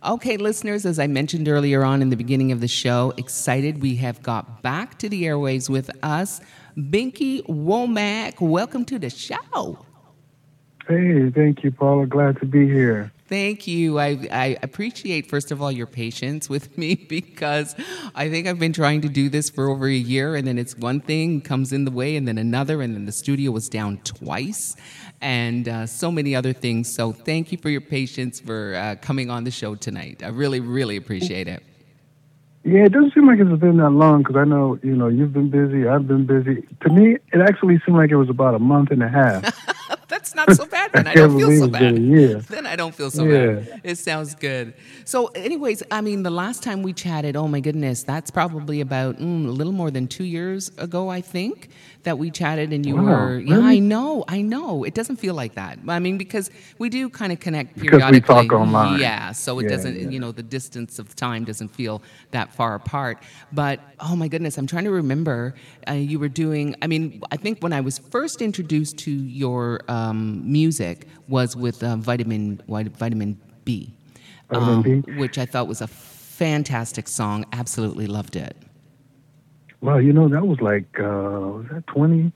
Okay, listeners, as I mentioned earlier on in the beginning of the show, excited we have got back to the airwaves with us, Binky Womack. Welcome to the show. Hey, thank you, Paula. Glad to be here. Thank you. I appreciate, first of all, your patience with me because I think I've been trying to do this for over a year, and then it's one thing comes in the way, and then another, and then the studio was down twice, and so many other things. So thank you for your patience for coming on the show tonight. I really, really appreciate it. Yeah, it doesn't seem like it's been that long because I know, you've been busy. I've been busy. To me, it actually seemed like it was about a month and a half. That's not so bad I then. I can't don't feel believe so it's been a bad. year. Then I don't feel so bad. Yeah. It sounds good. So, anyways, I mean, the last time we chatted, oh my goodness, that's probably about a little more than 2 years ago, I think, that we chatted and you Wow, were, yeah, really? I know. It doesn't feel like that. I mean, because we do kind of connect Because we periodically. talk online. Yeah. So it Yeah, doesn't, yeah. the distance of time doesn't feel that far apart. But, oh my goodness, I'm trying to remember. You were doing, I mean, I think when I was first introduced to your music was with Vitamin B, Vitamin B. which I thought was a fantastic song. Absolutely loved it. Well, that was like, was that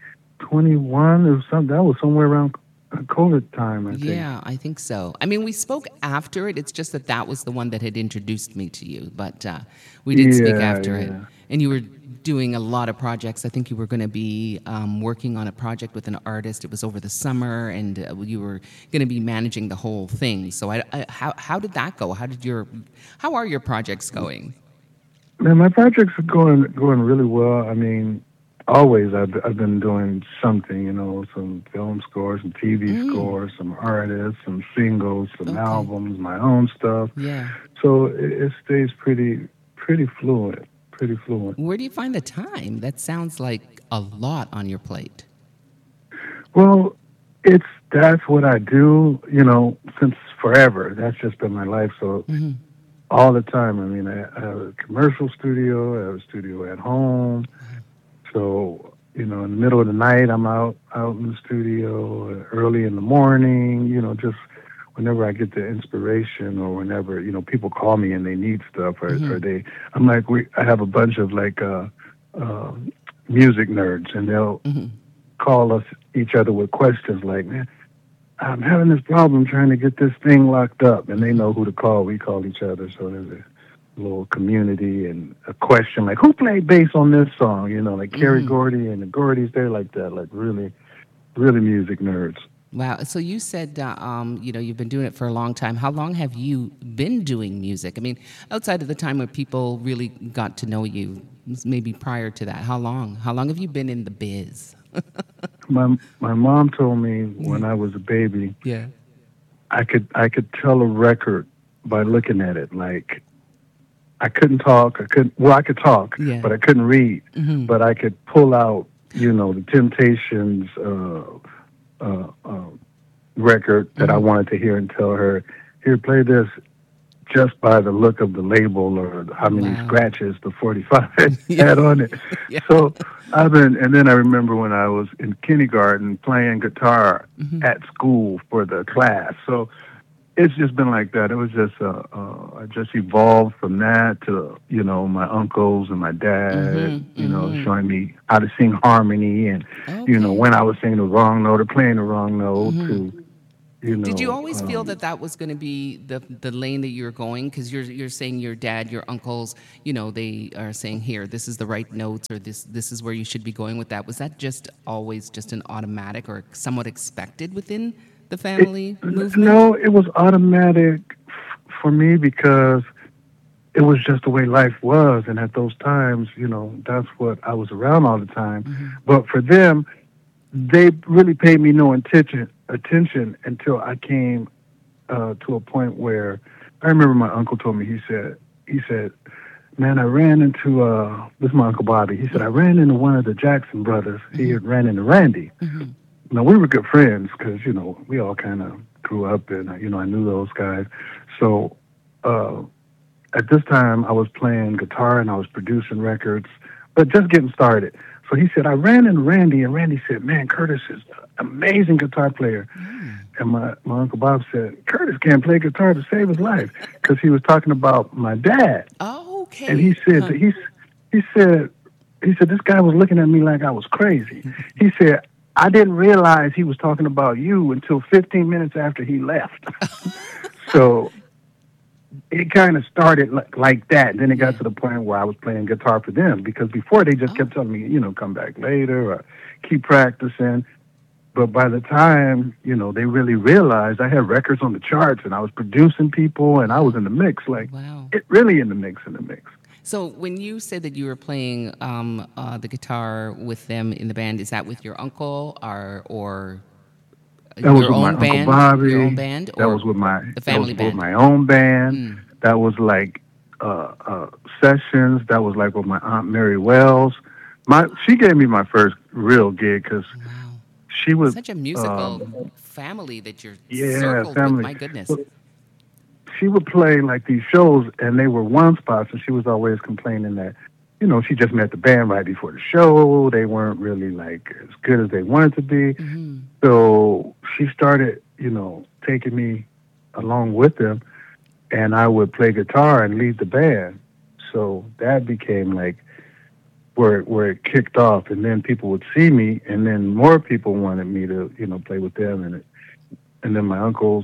2021 or something? That was somewhere around COVID time, I think. Yeah, I think so. I mean, we spoke after it. It's just that that was the one that had introduced me to you, but we did speak Yeah, after it. yeah. And you were doing a lot of projects. I think you were going to be working on a project with an artist. It was over the summer, and you were going to be managing the whole thing. So, how did that go? How are your projects going? Man, my projects are going really well. I mean, always I've been doing something, some film scores, some TV scores, some artists, some singles, some Okay. albums, my own stuff. Yeah. So it stays pretty fluent, pretty fluent. Where do you find the time? That sounds like a lot on your plate. Well, that's what I do, since forever. That's just been my life. So all the time. I mean, I have a commercial studio, I have a studio at home. So, in the middle of the night, I'm out in the studio, early in the morning, just whenever I get the inspiration or whenever, people call me and they need stuff or I'm like, I have a bunch of like, uh, music nerds and they'll call us each other with questions like, man, I'm having this problem trying to get this thing locked up, and they know who to call. We call each other, so there's a little community and a question like, who played bass on this song? Like Kerry Gordy and the Gordys, they're like that, like really, really music nerds. Wow. So you said, you've been doing it for a long time. How long have you been doing music? I mean, outside of the time when people really got to know you, maybe prior to that, how long? How long have you been in the biz? My mom told me when I was a baby, Yeah. I could tell a record by looking at it. Like I couldn't talk. I could talk, Yeah. but I couldn't read. But I could pull out, the Temptations record that I wanted to hear and tell her, here, play this, just by the look of the label or how many Wow. scratches the 45 had on it. Yeah. So and then I remember when I was in kindergarten playing guitar at school for the class. So it's just been like that. It was just, I just evolved from that to, my uncles and my dad, showing me how to sing harmony and, Okay. when I was singing the wrong note or playing the wrong note to, Did you always feel that that was going to be the lane that you're going? Because you're saying your dad, your uncles, they are saying here, this is the right notes, or this is where you should be going with that. Was that just always just an automatic or somewhat expected within the family movement? No, it was automatic for me because it was just the way life was. And at those times, that's what I was around all the time. But for them, they really paid me no attention until I came to a point where I remember my uncle told me, he said, man, I ran into, this is my Uncle Bobby. He said, I ran into one of the Jackson brothers. He had ran into Randy. Now, we were good friends because, we all kind of grew up and, I knew those guys. So at this time, I was playing guitar and I was producing records, but just getting started. So he said, I ran into Randy, and Randy said, man, Curtis is amazing guitar player. And my Uncle Bob said, Curtis can't play guitar to save his life, because he was talking about my dad. Oh, okay. And he said, he said, this guy was looking at me like I was crazy. He said, I didn't realize he was talking about you until 15 minutes after he left. So it kind of started like that. Then it got to the point where I was playing guitar for them, because before they just kept telling me, come back later or keep practicing. But by the time, they really realized I had records on the charts and I was producing people and I was in the mix, it really in the mix. So when you said that you were playing the guitar with them in the band, is that with your uncle or that was your with own my band? Uncle Bobby. Your own band? That Or was with the family band? With my own band. That was like sessions. That was like with my Aunt Mary Wells. She gave me my first real gig, because she was such a musical family that you're yeah, circled family. with. My goodness. Well, she would play like these shows, and they were one spots, and she was always complaining that, she just met the band right before the show. They weren't really like as good as they wanted to be. So she started, taking me along with them, and I would play guitar and lead the band. So that became like where it kicked off, and then people would see me, and then more people wanted me to, play with them, and then my uncle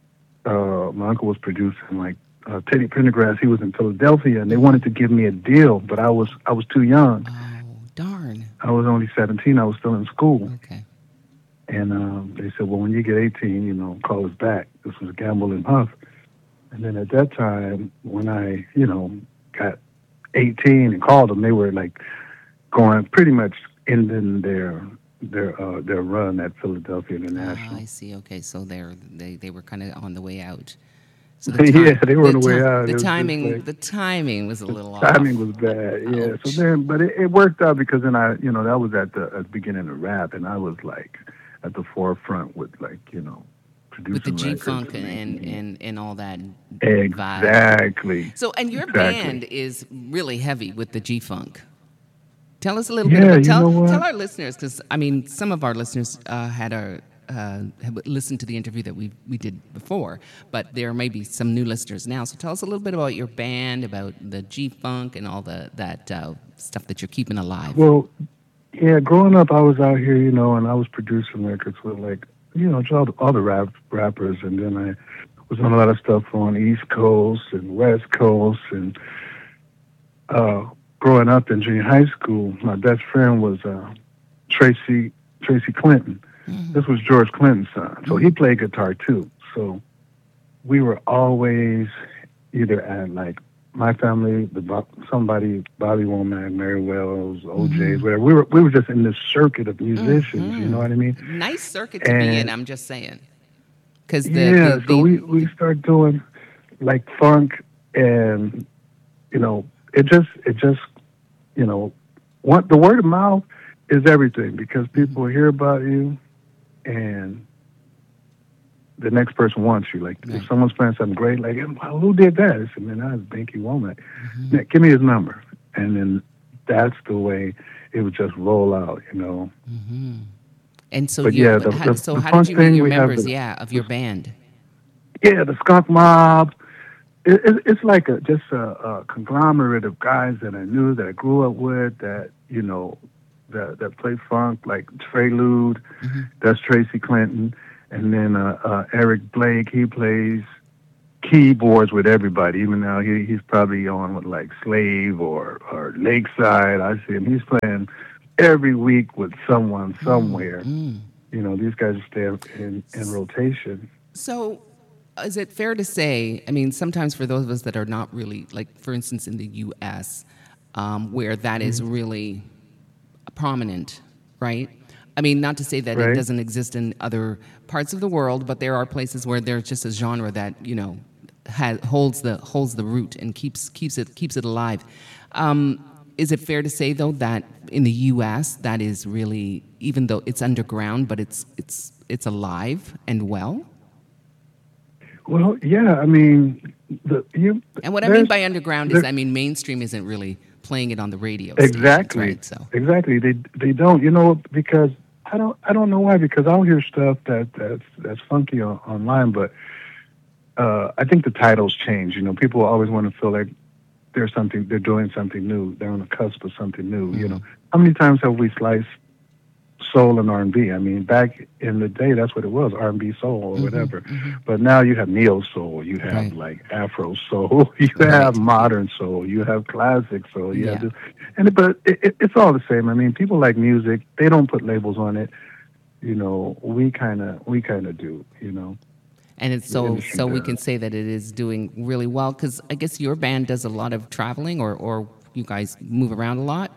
was producing like Teddy Pendergrass. He was in Philadelphia, and they wanted to give me a deal, but I was too young. Oh, darn! I was only 17. I was still in school. Okay. And they said, well, when you get 18, call us back. This was Gamble and Huff. And then at that time, when I, got 18 and called them, they were like going pretty much ending their run at Philadelphia International. I see. Okay, so they were kind of on the way out. So they were on the way out. The timing was a little off. Timing was bad. Yeah. Ouch. So then, but it worked out, because then I, that was at the beginning of rap, and I was like at the forefront with producing with the G-Funk records and all that exactly. Vibe. So, and your band is really heavy with the G-Funk. Tell us a little bit about tell our listeners, because some of our listeners have listened to the interview that we did before, but there may be some new listeners now. So tell us a little bit about your band, about the G-Funk and all that stuff that you're keeping alive. Well, yeah, growing up, I was out here, and I was producing records with all the rappers, and then I was on a lot of stuff on East Coast and West Coast, and growing up in junior high school, my best friend was Tracy Clinton. This was George Clinton's son, so he played guitar too. So we were always either at like my family, somebody, Bobby Womack, Mary Wells, OJ's, whatever. We were just in this circuit of musicians. You know what I mean? Nice circuit to be in. I'm just saying. Because so we started doing like funk, and it just the word of mouth is everything, because people hear about you, and the next person wants you. Like, if someone's playing something great, like, well, who did that? I said, man, that was Binky Womack. Now, give me his number. And then that's the way it would just roll out, And so, but how did you meet your members, of your band? Yeah, the Skunk Mob. It's like just a conglomerate of guys that I knew, that I grew up with, that, that play funk, like Trelude, that's Tracy Clinton. And then Eric Blake, he plays keyboards with everybody. Even now, he's probably on with like Slave or Lakeside. I see him. He's playing every week with someone somewhere. These guys stay in rotation. So, is it fair to say, sometimes for those of us that are not really, like, for instance, in the U.S., where that is really prominent, right? Not to say that it doesn't exist in other parts of the world, but there are places where there's just a genre that holds the root and keeps it alive. Is it fair to say, though, that in the U.S. that is really, even though it's underground, but it's alive and well? Well, yeah. And what I mean by underground is, mainstream isn't really playing it on the radio. Exactly. Stations, right? So exactly, they don't. Because I don't know why, because I'll hear stuff that's funky online, but I think the titles change. You know, people always want to feel like they're doing something new. They're on the cusp of something new. You know, how many times have we sliced soul and R&B? I mean, back in the day, that's what it was, R&B soul or whatever. But now you have neo soul, you have Right. like Afro soul, you have Right. modern soul, you have classic soul, you Yeah. have this, but it's all the same. I mean, people like music; they don't put labels on it. You know, we kind of do. You know, And it's the so industry so we can does. say that it is doing really well because I guess your band does a lot of traveling, or you guys move around a lot.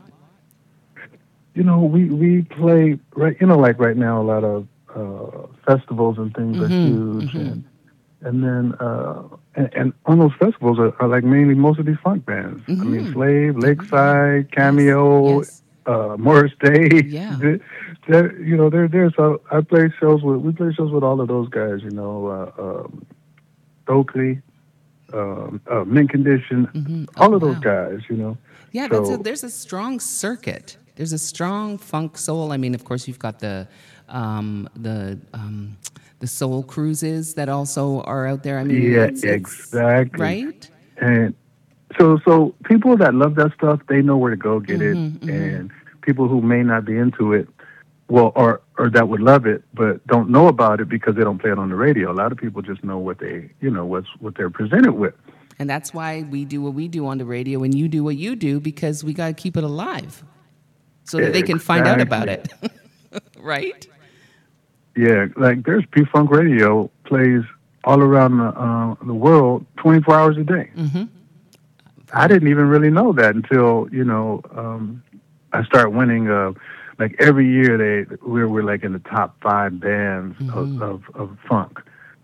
You know, we play right. You know, like right now, a lot of festivals and things are huge, and then and on those festivals are like mainly most of these funk bands. I mean, Slave, Yeah. Lakeside, Yes. Cameo, Yes. Morris Day. Yeah. You know, there's I play shows with we play shows with all of those guys. You know, Oakley, Mint Condition, Oh all of those wow. guys. You know, Yeah, so there's a strong circuit. There's a strong funk soul. I mean, of course, you've got um, the um, the soul cruises that also are out there. I mean, yeah, it's exactly. right. And so people that love that stuff, they know where to go get it, and people who may not be into it, well, or that would love it but don't know about it because they don't play it on the radio. A lot of people just know what they, you know, what they're presented with. And that's why we do what we do on the radio and you do what you do because we got to keep it alive so that they can find out about Exactly. it. Right? Yeah, like there's P-Funk Radio plays all around the world 24 hours a day. I didn't even really know that until, you know, I start winning. Like every year, we're like in the top 5 bands of funk,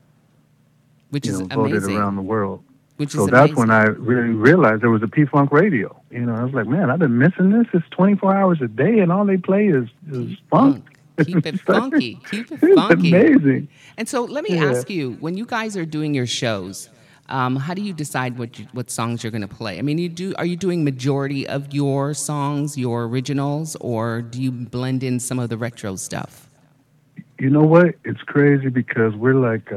Which you is know, voted amazing. around the world. Which is So that's when I amazing. really realized there was a P-Funk Radio. You know, I was like, man, I've been missing this. It's 24 hours a day, and all they play is funk. Funk. Keep it funky. Keep it It's funky. amazing. And so let me Yeah. ask you, when you guys are doing your shows, how do you decide what songs you're going to play? I mean, are you doing majority of your songs, your originals, or do you blend in some of the retro stuff? You know what? It's crazy because we're like,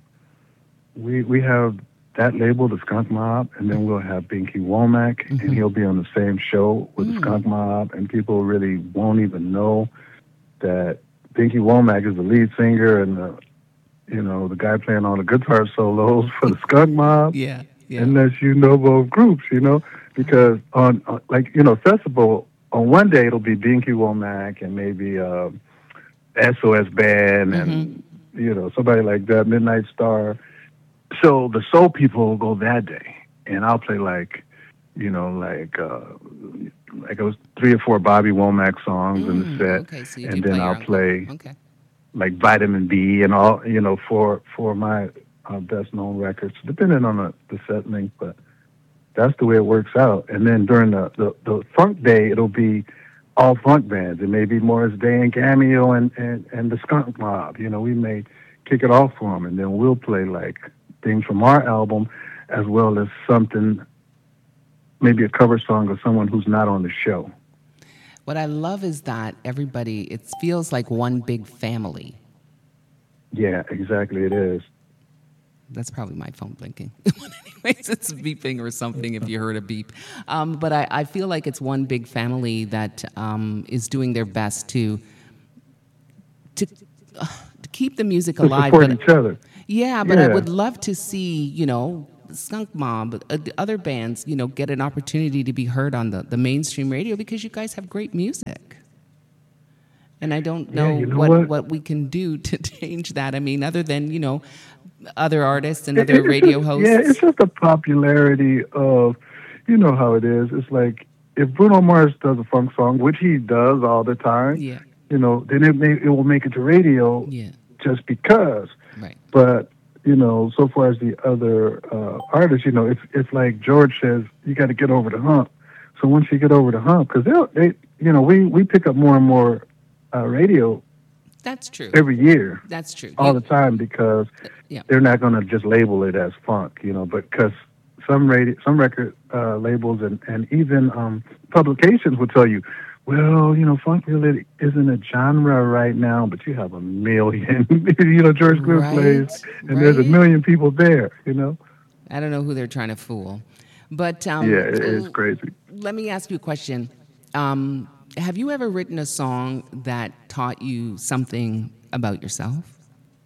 we have that label, the Skunk Mob, and then we'll have Binky Womack, and he'll be on the same show with the Skunk Mob, and people really won't even know that Binky Womack is the lead singer and you know, the guy playing all the guitar solos for the Skunk Mob, Yeah, yeah. unless you know both groups, you know, because on like, you know, festival on one day it'll be Binky Womack and maybe SOS Band and you know, somebody like that, Midnight Star. So the soul people will go that day, and I'll play like, you know, like it was 3 or 4 Bobby Womack songs in the set, Okay, so you do and then play your I'll uncle. play Okay. like Vitamin B and all, you know, for my best known records, depending on the set length, but that's the way it works out. And then during the funk day, it'll be all funk bands. It may be Morris Day and Cameo and the Skunk Mob. You know, we may kick it off for them, and then we'll play like things from our album, as well as something, maybe a cover song of someone who's not on the show. What I love is that everybody, it feels like one big family. Yeah, exactly. It is. That's probably my phone blinking. Anyways, it's beeping or something if you heard a beep. But I feel like it's one big family that is doing their best to keep the music To alive. support But each other. yeah, but I Yeah. would love to see, you know, Skunk Mob, the other bands, you know, get an opportunity to be heard on the mainstream radio because you guys have great music. And I don't Yeah, know you know what? what we can do to change that. I mean, other than, you know, other artists and It, other it's just, radio yeah, it's hosts. just the popularity of, you know how it is. It's like if Bruno Mars does a funk song, which he does all the time, Yeah, you know, then it will make it to radio yeah, just because. right. But you know, so far as the other artists, you know, it's like George says, you got to get over the hump. So once you get over the hump, because they, you know, we pick up more and more radio That's true. every year, That's true. all the time, because Yeah. they're not going to just label it as funk, you know, but because some record labels and even publications will tell you Well, funk really isn't a genre right now, but you have a million. George Clinton plays, Right, and there's a right. million people there. I don't know who they're trying to fool. But Yeah, it's crazy. let me ask you a question. Have you ever written a song that taught you something about yourself?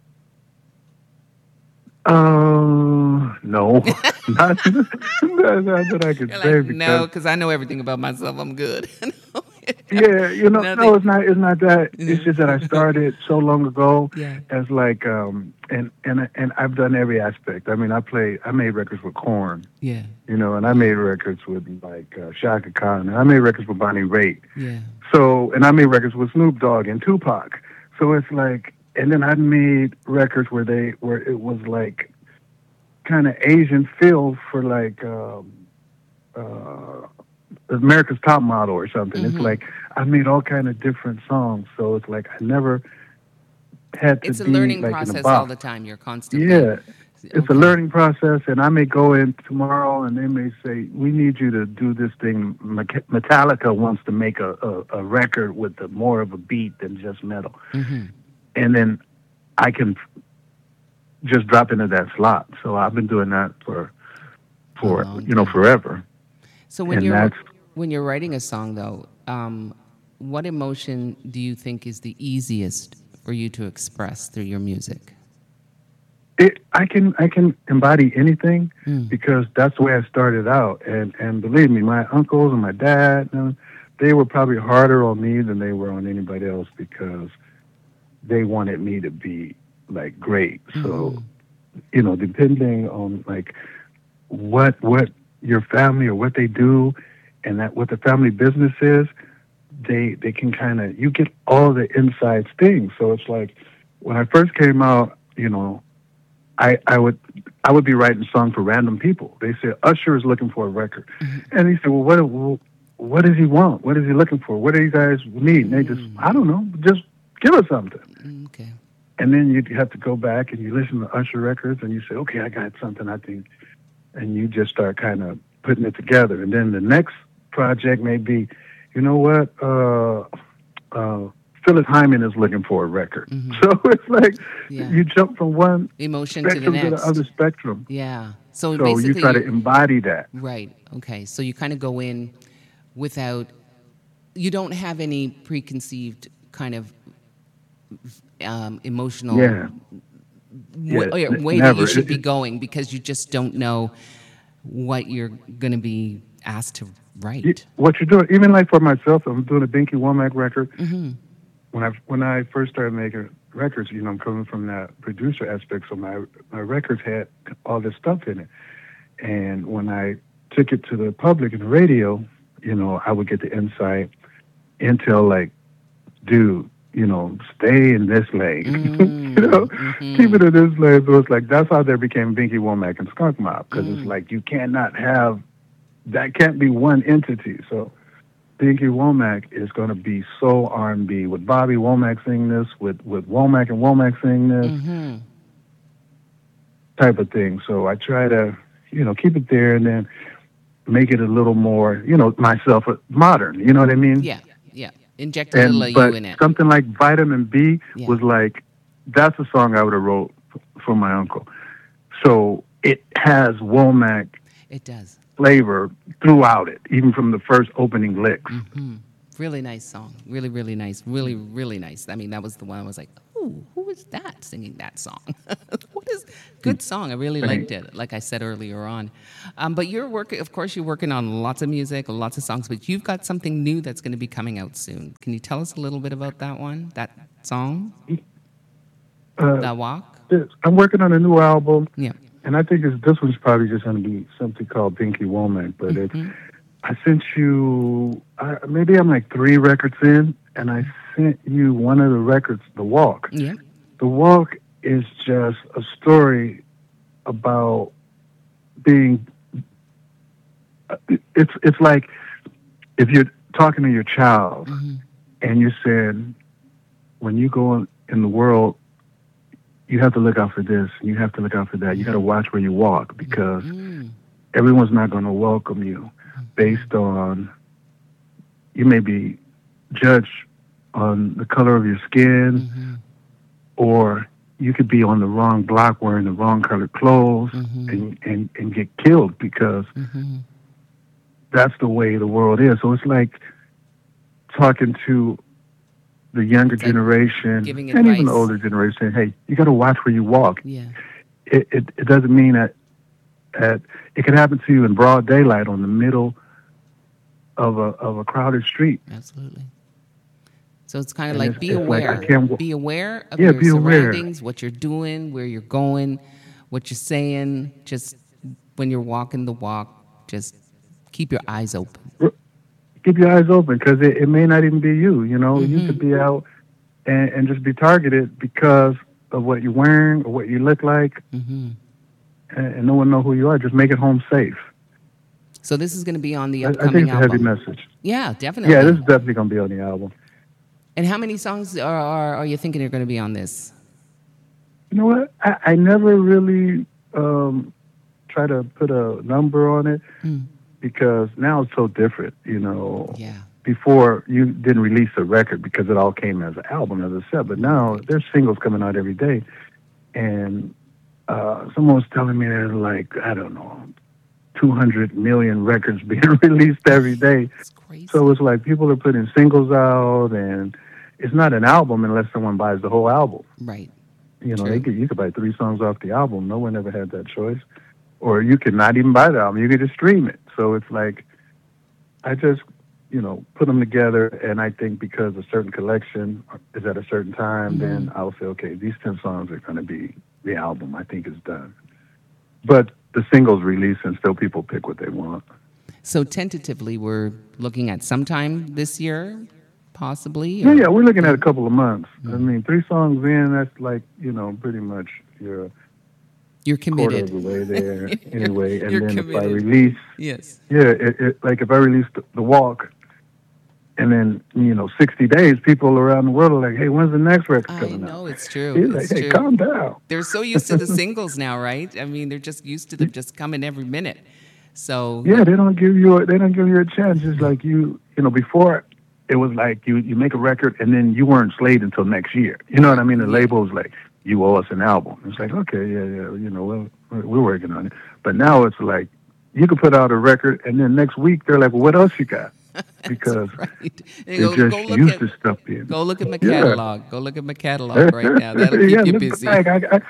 No, not that I could You're say like, because no, because I know everything about myself. I'm good. yeah, no, Nothing. it's not that. It's just that I started so long ago Yeah. as like and I've done every aspect. I mean, I made records with Korn, Yeah. and I made records with like Shaka Khan, and I made records with Bonnie Raitt. Yeah. So, and I made records with Snoop Dogg and Tupac. So it's like, and then I made records where it was like kind of Asian feel for like uh, America's Top Model or something. It's Hmm. like I made all kind of different songs. So it's like I never had to It's a be learning like in a process all box. the time. You're constantly Yeah, it's a okay. learning process, and I may go in tomorrow, and they may say, "We need you to do this thing." Metallica wants to make a record with more of a beat than just metal, Hmm. and then I can just drop into that slot. So I've been doing that for A for long you know time. forever, So and that's when you're writing a song, though, what emotion do you think is the easiest for you to express through your music? it. I can embody anything Mm. because that's the way I started out, and believe me, my uncles and my dad, they were probably harder on me than they were on anybody else because they wanted me to be like great. So Hmm. depending on like what your family or what they do and that what the family business is, they can kind of you get all the inside things. So it's like when I first came out, I would be writing songs for random people. They said Usher is looking for a record, and he said, well, what does he want? What is he looking for? What do you guys need? And they just, I don't know, just give us something. Okay. And then you have to go back and you listen to Usher records and you say, okay, I got something I think, and you just start kind of putting it together. And then the next project may be, you know what, Phyllis Hyman is looking for a record. Hmm. So it's like Yeah. you jump from one Emotion to the spectrum to the other next. spectrum. Yeah. So So you basically, try to you embody that. right. Okay. So you kind of go in without, you don't have any preconceived kind of emotional Yeah, yeah, way that you never. should be going because you just don't know what you're going to be asked to write. What you're doing, even like for myself, I'm doing a Binky Womack record. Hmm. When I first started making records, I'm coming from that producer aspect, so my records had all this stuff in it. And when I took it to the public and the radio, I would get the intel like, dude, stay in this lane. Keep Hmm. it in this lane. So it's like that's how there became Binky Womack and Skunk Mob because it's Mm. like you cannot have that can't be one entity. So Binky Womack is going to be soul R&B with Bobby Womack singing this, with Womack and Womack singing this Hmm. type of thing. So I try to keep it there and then make it a little more myself modern. You know what I mean? Yeah. Yeah. Inject a little And of you but in it. something like Vitamin B Yeah. was like that's a song I would have wrote for my uncle. So it has Womack It does. flavor throughout it, even from the first opening licks. Hmm. Really nice song. Really, really nice. Really, really nice. I mean, that was the one I was like, ooh, who is that singing that song? What is good song? I really liked Right. it. Like I said earlier on, but you're working. Of course, you're working on lots of music, lots of songs. But you've got something new that's going to be coming out soon. Can you tell us a little bit about that one? That song, Uh, that walk. I'm working on a new album, Yeah. and I think this one's probably just going to be something called Binky Womack. But Hmm. I sent you maybe I'm like 3 records in, and I sent you one of the records, The Walk. Yeah. The Walk is just a story about being. It's like if you're talking to your child Hmm. and you're saying, when you go in the world, you have to look out for this, and you have to look out for that. You got to watch where you walk because Mm. everyone's not going to welcome you based on you may be judged on the color of your skin, Mm-hmm. or you could be on the wrong block wearing the wrong colored clothes Mm-hmm. and get killed because Mm-hmm. that's the way the world is. So it's like talking to the younger It's like generation giving and even the advice. older generation, saying, hey, you got to watch where you walk. Yeah. It doesn't mean that it can happen to you in broad daylight on the middle of a crowded street. Absolutely. So it's kind of And like be it's like, I aware. can't, Be aware of yeah, your be aware. surroundings, what you're doing, where you're going, what you're saying. Just when you're walking the walk, just keep your eyes open. Keep your eyes open because it may not even be you. You know, you Mm-hmm. could be out and just be targeted because of what you're wearing or what you look like, Mm-hmm. and no one know who you are. Just make it home safe. So this is going to be on the I think upcoming it's a heavy album. message. Yeah, Yeah, this definitely. is definitely going to be on the album. And how many songs are you thinking are going to be on this? You know what? I never really try to put a number on it Mm. because now it's so different. You know, Yeah. before you didn't release a record because it all came as an album, as I said, but now Right. there's singles coming out every day. And someone was telling me there's like, I don't know, 200 million records being released every day. It's crazy. So it's like people are putting singles out, and it's not an album unless someone buys the whole album. Right. You know, True. you could buy 3 songs off the album. No one ever had that choice. Or you could not even buy the album. You could just stream it. So it's like, I just, put them together. And I think because a certain collection is at a certain time, then I'll say, okay, these 10 songs are going to be the album. I think is done. But the singles release and still people pick what they want. So tentatively, we're looking at sometime this year, possibly. Yeah, we're looking at a couple of months. I mean, 3 songs in, that's like, pretty much you're You're quarter committed. of the way there anyway. And You're then if I committed. release, Yes. yeah, like if I release the walk, and then 60 days, people around the world are like, "Hey, when's the next record I coming know out?" it's true. He's like, It's "Hey, true. calm down." They're so used to the singles now, right? I mean, they're just used to them just coming every minute. So Yeah, they don't give you a chance. It's like before it was like you make a record and then you weren't slayed until next year. You know what I mean? The Yeah. label was like, "You owe us an album." It's like, okay, yeah, we're working on it. But now it's like you can put out a record and then next week they're like, "Well, what else you got?" Because right. And they're just go look used at to stuff being. go look at my Yeah. catalog. Go look at my catalog right now. That'll Yeah, keep you look busy. back.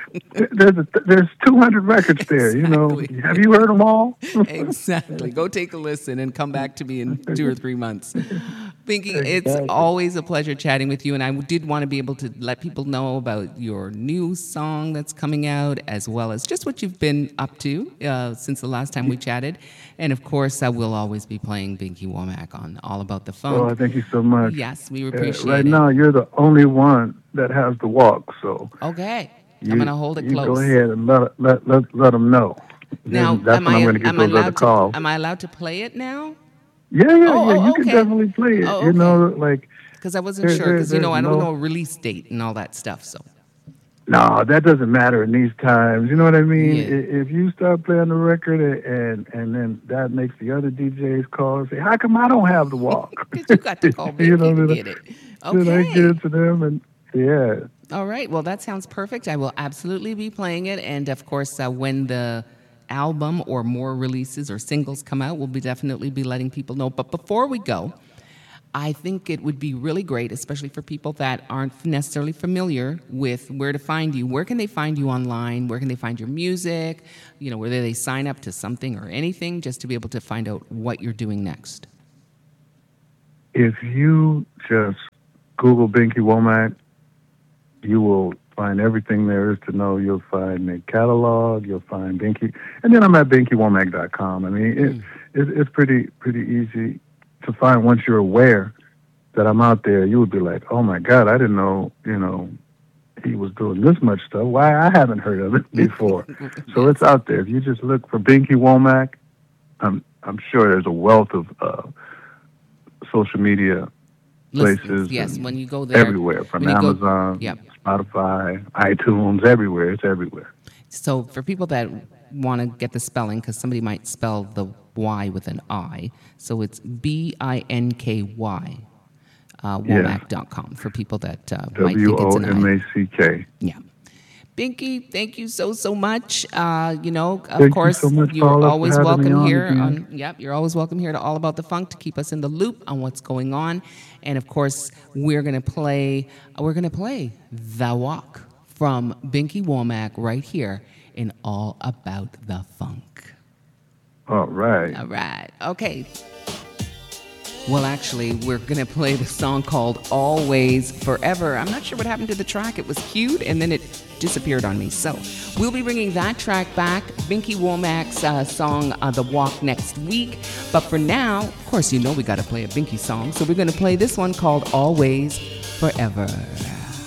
There's 200 records there. Exactly. Have you heard them all? Exactly. Go take a listen and come back to me in 2 or 3 months. Pinky, it's Exactly. always a pleasure chatting with you, and I did want to be able to let people know about your new song that's coming out, as well as just what you've been up to since the last time we chatted. And of course, I will always be playing Binky Womack on All About the Funk. Oh, thank you so much. Yes, we appreciate Right it. now, you're the only one that has the walk, so Okay, you, I'm gonna hold it you close. go ahead and let them know. Now, Then that's when I'm going to get those other calls. am I allowed to play it now? Yeah, you can Okay. definitely play it. Oh, okay. Like Because I wasn't There- sure. there- Because there's I don't no- know a release date and all that stuff. So no, that doesn't matter in these times. You know what I mean? Yeah. If you start playing the record and then that makes the other DJs call and say, "How come I don't have the walk?" because you got to call Binky to then get it. then I give Okay. it to them, and yeah. All right. Well, that sounds perfect. I will absolutely be playing it, and of course, when the album or more releases or singles come out, we'll definitely be letting people know. But before we go, I think it would be really great, especially for people that aren't necessarily familiar with where to find you. Where can they find you online? Where can they find your music? Whether they sign up to something or anything, just to be able to find out what you're doing next. If you just Google Binky Womack, you will find everything there is to know. You'll find the catalog. You'll find Binky, and then I'm at BinkyWomack.com. I mean, it's pretty easy to find once you're aware that I'm out there. You would be like, "Oh my God, I didn't know, he was doing this much stuff. Why I haven't heard of it before?" So it's out there. If you just look for Binky Womack, I'm sure there's a wealth of social media places. Yes, and when you go there. everywhere, from when you go- Amazon, Yep. Spotify, iTunes, everywhere. It's everywhere. So for people that want to get the spelling, because somebody might spell the Y with an I, so it's Binky. Womack.com for people that might think it's an I. WOMACK. Yeah. Binky, thank you so much. Of Thank course, you so much, you're Paula, for always having me welcome on here. again. You're always welcome here to All About the Funk to keep us in the loop on what's going on. And of course, we're gonna play "The Walk" from Binky Womack right here in All About the Funk. All right. All right. Okay. Well, actually, we're going to play the song called Always Forever. I'm not sure what happened to the track. It was queued and then it disappeared on me. So we'll be bringing that track back, Binky Womack's song, The Walk, next week. But for now, of course, we got to play a Binky song. So we're going to play this one called Always Forever.